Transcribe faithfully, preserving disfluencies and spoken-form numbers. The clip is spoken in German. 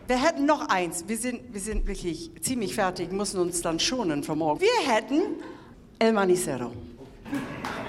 Wir hätten noch eins. Wir sind, wir sind wirklich ziemlich fertig, müssen uns dann schonen für morgen. Wir hätten El Manicero.